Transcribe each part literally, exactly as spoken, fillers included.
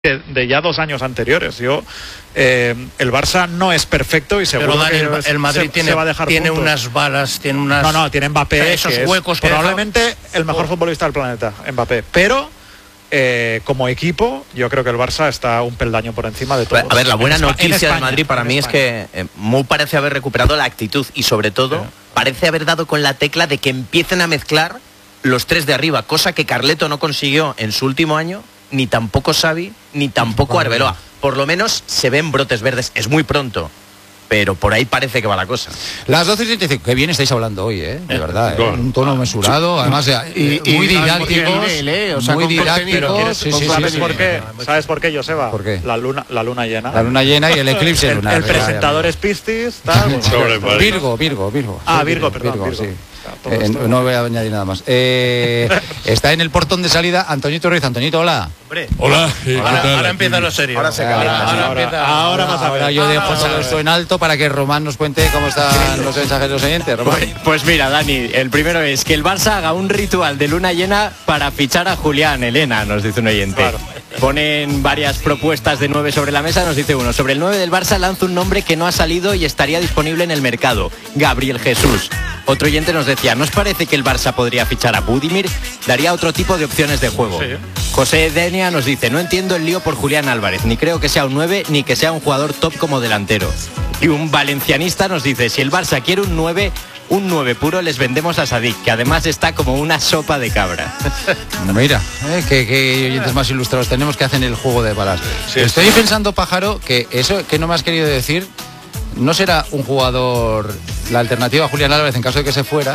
de ya dos años anteriores. Yo eh, el Barça no es perfecto y seguro Pero, Dani, que el, el Madrid se, tiene, se va a dejar tiene puntos. unas balas, tiene unas... No, no, tiene Mbappé, esos que huecos es que probablemente deja... el mejor futbolista del planeta, Mbappé. Pero eh, como equipo, yo creo que el Barça está un peldaño por encima de todo. A ver, la buena en noticia España, del Madrid para mí España. es que eh, Mou parece haber recuperado la actitud y sobre todo sí. parece haber dado con la tecla de que empiecen a mezclar los tres de arriba, cosa que Carleto no consiguió en su último año, ni tampoco Xavi, ni tampoco Vale. Arbeloa. Por lo menos se ven brotes verdes, es muy pronto, pero por ahí parece que va la cosa. Las doce y treinta y cinco, qué bien estáis hablando hoy, ¿eh? De Eh, verdad, ¿eh? claro. Un tono mesurado, además eh, Y- y muy sabes por qué didácticos, nivel, ¿eh? O sea, muy con contenido. didácticos. Sí, sí, ¿Sabes sí, por sí. qué? ¿Sabes por qué, Joseba? ¿Por qué? La luna, la luna llena. La luna llena y el eclipse el, lunar. el presentador es Piscis, tal. Pues, Sobre, vale. Virgo, Virgo, Virgo. Ah, Sí, Virgo, perdón, Virgo. sí. Todo Eh, esto. no voy a añadir nada más. Eh, está en el portón de salida Antoñito Ruiz. Antoñito, hola. Hombre, Hola. eh, ¿qué ahora, tal? ahora empieza lo serio. Ahora se ahora, calienta, ahora, sí. Ahora- empieza... ahora vas a ver. Ahora yo Ahora dejo vas a todo ver. esto en alto para que Román nos cuente cómo están los mensajes de los oyentes. Román. Pues, pues mira, Dani, el primero es que el Barça haga un ritual de luna llena para fichar a Julián Elena, nos dice un oyente. Claro. Ponen varias propuestas de nueve sobre la mesa, nos dice uno. Sobre el nueve del Barça lanza un nombre que no ha salido y estaría disponible en el mercado, Gabriel Jesús. Otro oyente nos decía, ¿no os parece que el Barça podría fichar a Budimir? Daría otro tipo de opciones de juego. Sí. José Denia nos dice, no entiendo el lío por Julián Álvarez, ni creo que sea un nueve, ni que sea un jugador top como delantero. Y un valencianista nos dice, si el Barça quiere un nueve, un nueve puro les vendemos a Sadik, que además está como una sopa de cabra. Mira, eh, que, que oyentes más ilustrados tenemos que hacen el juego de balas. Sí, Estoy sí. pensando, Pájaro, que eso que no me has querido decir, no será un jugador, la alternativa a Julián Álvarez en caso de que se fuera.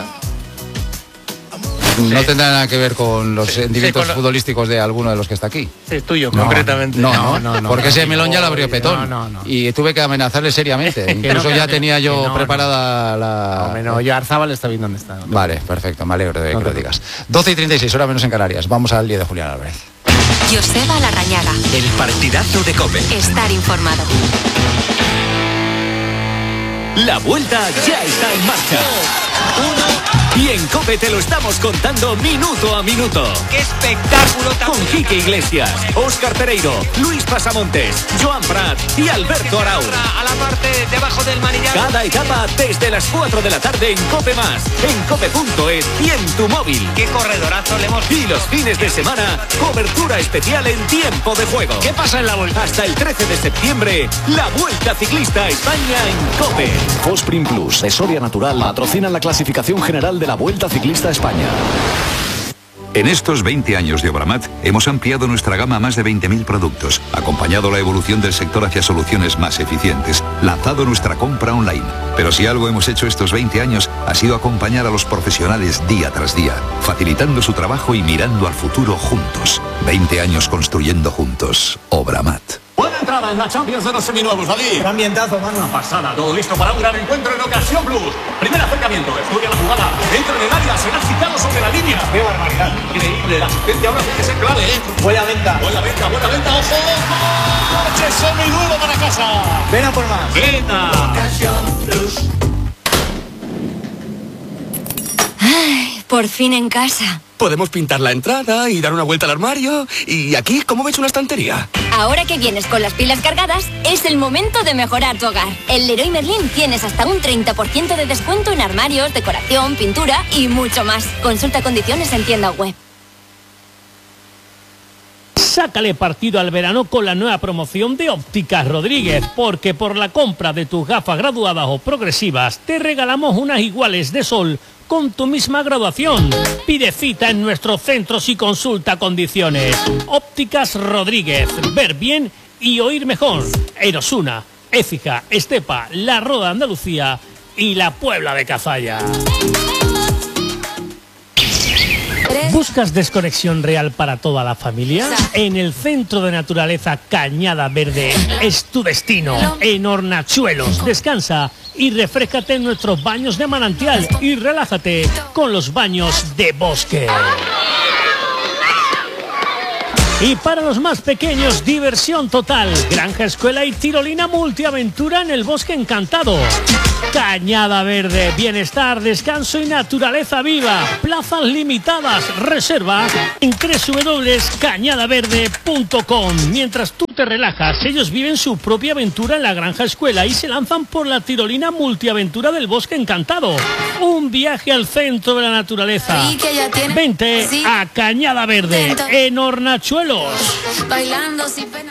No tendrá nada que ver con los sentimientos con lo- futbolísticos de alguno de los que está aquí. Sí, tuyo, No, concretamente. No, No, no, no, no, porque no, ese no, melón ya lo abrió no, Petón. no, no. Y tuve que amenazarle seriamente. Incluso no, ya que- tenía yo que no, preparada la... Hombre, no, yo Arzábal está bien donde está. Vale, perfecto, me alegro de No que te lo digas. doce y treinta y seis, hora menos en Canarias. Vamos al día de Julián Álvarez. Joseba Larrañaga. El partidazo de COPE. Estar informado. La vuelta ya está en marcha. Y en COPE te lo estamos contando minuto a minuto. ¡Qué espectáculo! Con Quique Iglesias, Óscar Pereiro, Luis Pasamontes, Joan Prat y Alberto Arau. A la parte debajo del manillar. Cada etapa desde las cuatro de la tarde en COPE más, en cope punto es y en tu móvil. ¡Qué corredorazo le hemos! Y los fines de semana, cobertura especial en tiempo de juego. ¿Qué pasa en la vuelta? Hasta el trece de septiembre, la Vuelta Ciclista a España en COPE. Fosprin Plus de Soria Natural patrocina la clasificación general de la Vuelta Ciclista a España. En estos veinte años de Obramat hemos ampliado nuestra gama a más de veinte mil productos, acompañado la evolución del sector hacia soluciones más eficientes, lanzado nuestra compra online. Pero si algo hemos hecho estos veinte años ha sido acompañar a los profesionales día tras día, facilitando su trabajo y mirando al futuro juntos. veinte años construyendo juntos. Obramat. Buena entrada en la Champions de los seminuevos, David. Un ambientazo, mano. Una pasada, todo listo para un gran encuentro en Ocasión Plus. Primer acercamiento, estudia la jugada, entra en el área, será citado sobre la línea. ¡Qué barbaridad! Increíble, la asistencia ahora tiene que ser clave, ¿eh? Buena venta. Buena venta, buena venta, ojo, ojo. ¡Coche seminuevo para casa! Ven a por más. ¡Venta! Ay, por fin en casa. Podemos pintar la entrada y dar una vuelta al armario. Y aquí, ¿cómo ves una estantería? Ahora que vienes con las pilas cargadas, es el momento de mejorar tu hogar. En Leroy Merlin tienes hasta un treinta por ciento de descuento en armarios, decoración, pintura y mucho más. Consulta condiciones en tienda web. Sácale partido al verano con la nueva promoción de Ópticas Rodríguez, porque por la compra de tus gafas graduadas o progresivas te regalamos unas iguales de sol con tu misma graduación. Pide cita en nuestros centros y consulta condiciones. Ópticas Rodríguez, ver bien y oír mejor. En Osuna, Écija, Estepa, La Roda de Andalucía y la Puebla de Cazalla. ¿Buscas desconexión real para toda la familia? En el Centro de Naturaleza Cañada Verde es tu destino. En Hornachuelos, descansa y refréscate en nuestros baños de manantial y relájate con los baños de bosque. Y para los más pequeños, diversión total. Granja Escuela y tirolina multiaventura en el Bosque Encantado. Cañada Verde, bienestar, descanso y naturaleza viva. Plazas limitadas, reserva en doble u doble u doble u punto cañada verde punto com. Mientras tú te relajas, ellos viven su propia aventura en la Granja Escuela y se lanzan por la tirolina multiaventura del Bosque Encantado. Un viaje al centro de la naturaleza. Vente a Cañada Verde, en Hornachuelos. Bailando sin pena.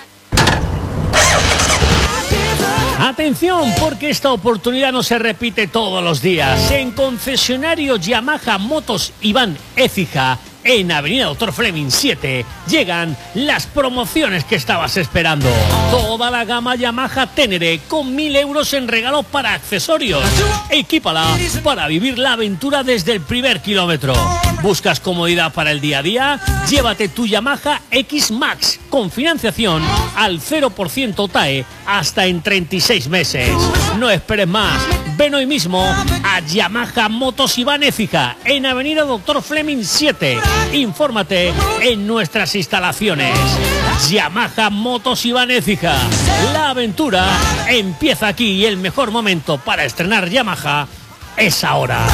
Atención, porque esta oportunidad no se repite todos los días. En concesionario Yamaha Motos Iván Écija, en Avenida Doctor Fleming siete, llegan las promociones que estabas esperando. Toda la gama Yamaha Ténere con mil euros en regalo para accesorios. Equípala para vivir la aventura desde el primer kilómetro. ¿Buscas comodidad para el día a día? Llévate tu Yamaha X Max con financiación al cero por ciento T A E hasta en treinta y seis meses. No esperes más. Ven hoy mismo a Yamaha Motos Iván Écija, en Avenida Doctor Fleming siete. Infórmate en nuestras instalaciones. Yamaha Motos Iván Écija. La aventura empieza aquí y el mejor momento para estrenar Yamaha es ahora.